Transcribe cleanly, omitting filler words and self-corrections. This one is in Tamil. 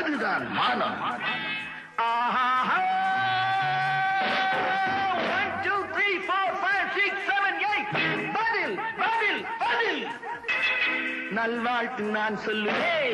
அதுதான் மானம். ஆஹா 1 2 3 4 5 6 7 8 பதில் பதில் பதில். நல்வாழ்த்து நான் சொல்லுவேன்.